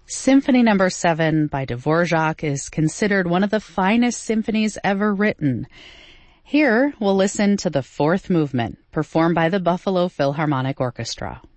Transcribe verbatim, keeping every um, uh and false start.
Symphony Number seven by Dvorak is considered one of the finest symphonies ever written. Here, we'll listen to the fourth movement, performed by the Buffalo Philharmonic Orchestra.